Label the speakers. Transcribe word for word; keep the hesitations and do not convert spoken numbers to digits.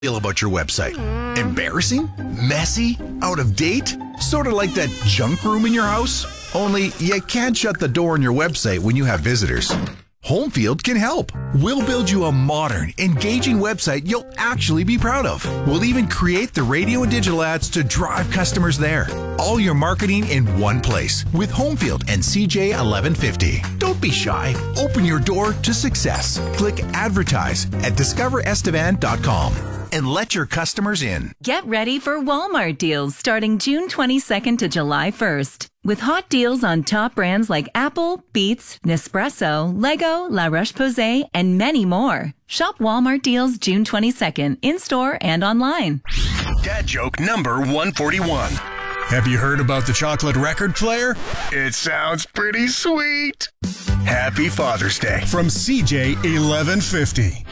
Speaker 1: feel about your website? Embarrassing? Messy? Out of date? Sort of like that junk room in your house? Only you can't shut the door on your website when you have visitors. Homefield can help. We'll build you a modern, engaging website you'll actually be proud of. We'll even create the radio and digital ads to drive customers there. All your marketing in one place with Homefield and C J eleven fifty. Don't be shy. Open your door to success. Click advertise at discover estevan dot com and let your customers in.
Speaker 2: Get ready for Walmart deals starting June twenty-second to July first. With hot deals on top brands like Apple, Beats, Nespresso, Lego, La Roche-Posay, and many more. Shop Walmart deals June twenty-second in-store and online.
Speaker 3: Dad joke number one forty-one.
Speaker 4: Have you heard about the chocolate record player?
Speaker 3: It sounds pretty sweet. Happy Father's Day.
Speaker 4: From C J eleven fifty.